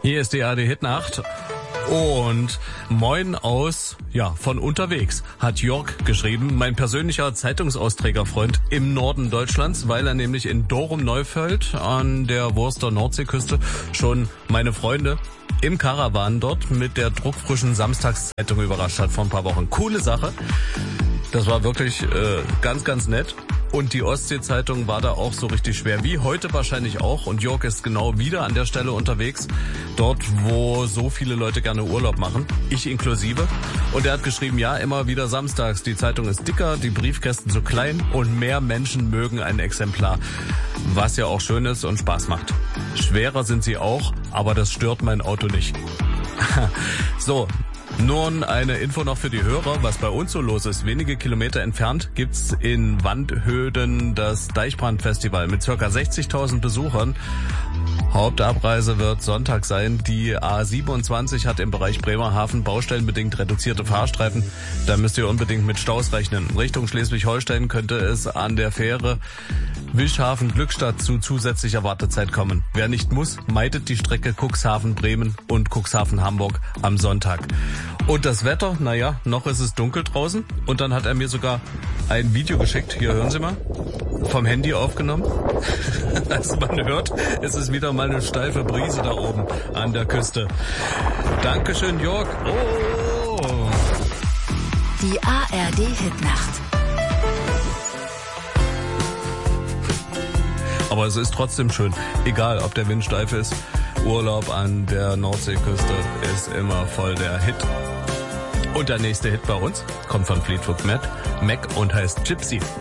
Hier ist die ARD Hitnacht und moin von unterwegs, hat Jörg geschrieben, mein persönlicher Zeitungsausträgerfreund im Norden Deutschlands, weil er nämlich in Dorum-Neufeld an der Wurster Nordseeküste schon meine Freunde im Karawan dort mit der druckfrischen Samstagszeitung überrascht hat vor ein paar Wochen. Coole Sache. Das war wirklich ganz, ganz nett. Und die Ostsee-Zeitung war da auch so richtig schwer, wie heute wahrscheinlich auch. Und Jörg ist genau wieder an der Stelle unterwegs, dort, wo so viele Leute gerne Urlaub machen, ich inklusive. Und er hat geschrieben, ja, immer wieder samstags, die Zeitung ist dicker, die Briefkästen zu klein und mehr Menschen mögen ein Exemplar. Was ja auch schön ist und Spaß macht. Schwerer sind sie auch, aber das stört mein Auto nicht. So. Nun eine Info noch für die Hörer, was bei uns so los ist. Wenige Kilometer entfernt gibt's in Wandhöden das Deichbrand-Festival mit ca. 60.000 Besuchern. Hauptabreise wird Sonntag sein. Die A27 hat im Bereich Bremerhaven baustellenbedingt reduzierte Fahrstreifen. Da müsst ihr unbedingt mit Staus rechnen. Richtung Schleswig-Holstein könnte es an der Fähre Wischhafen-Glückstadt zu zusätzlicher Wartezeit kommen. Wer nicht muss, meidet die Strecke Cuxhaven-Bremen und Cuxhaven-Hamburg am Sonntag. Und das Wetter, naja, noch ist es dunkel draußen. Und dann hat er mir sogar ein Video geschickt, hier hören Sie mal, vom Handy aufgenommen. Also man hört, es ist wieder mal eine steife Brise da oben an der Küste. Dankeschön, Jörg. Oh. Die ARD Hitnacht. Aber es ist trotzdem schön, egal ob der Wind steif ist. Urlaub an der Nordseeküste ist immer voll der Hit. Und der nächste Hit bei uns kommt von Fleetwood Mac und heißt Gypsy.